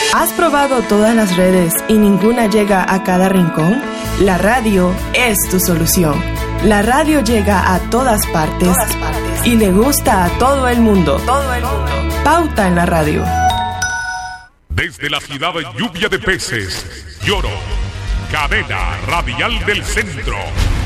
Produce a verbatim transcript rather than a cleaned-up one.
¿Has probado todas las redes y ninguna llega a cada rincón? La radio es tu solución. La radio llega a todas partes, todas partes. Y le gusta a todo el mundo. Todo el mundo. Pauta en la radio. Desde la ciudad de Lluvia de Peces, Lloro, cadena radial del centro.